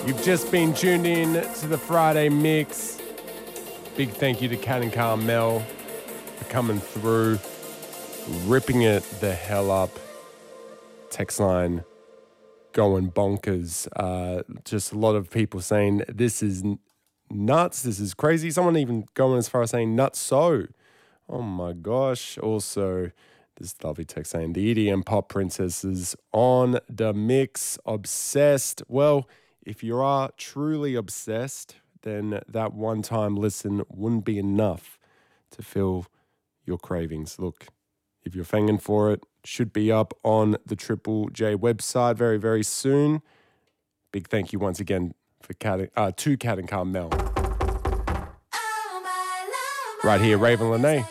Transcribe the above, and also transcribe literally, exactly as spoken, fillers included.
You've just been tuned in to the Friday Mix. Big thank you to Cat and Carmel for coming through, ripping it the hell up. Text line going bonkers. Uh, just a lot of people saying this is n- nuts, this is crazy. Someone even going as far as saying nuts so. Oh my gosh. Also, this lovely text saying the E D M pop princesses on the mix. Obsessed. Well, if you are truly obsessed, then that one time listen wouldn't be enough to fill your cravings. Look, if you're fanging for it, should be up on the Triple J website very, very soon. Big thank you once again for Cat, uh, to Cat and Carmel. Right here, Raven Lene.